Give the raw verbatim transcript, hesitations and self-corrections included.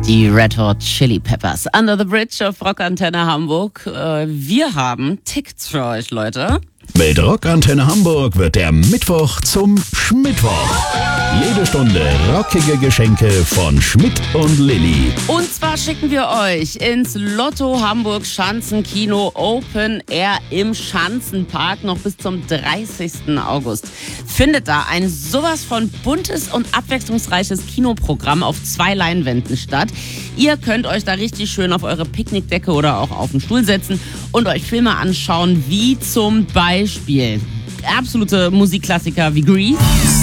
Die Red Hot Chili Peppers. Under the Bridge auf Rockantenne Hamburg. Wir haben Tickets für euch, Leute. Mit Rockantenne Hamburg wird der Mittwoch zum Schmittwoch. Jede Stunde rockige Geschenke von Schmidt und Lilly. Und zwar schicken wir euch ins Lotto Hamburg Schanzenkino Open Air im Schanzenpark noch bis zum dreißigsten August. Findet da ein sowas von buntes und abwechslungsreiches Kinoprogramm auf zwei Leinwänden statt. Ihr könnt euch da richtig schön auf eure Picknickdecke oder auch auf den Stuhl setzen und euch Filme anschauen, wie zum Beispiel absolute Musikklassiker wie Grease.